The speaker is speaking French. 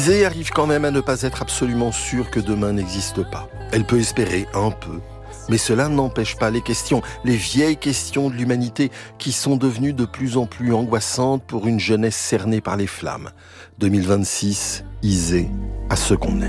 Isée arrive quand même à ne pas être absolument sûre que demain n'existe pas. Elle peut espérer un peu, mais cela n'empêche pas les questions, les vieilles questions de l'humanité qui sont devenues de plus en plus angoissantes pour une jeunesse cernée par les flammes. 2026, Isée, à ce qu'on est.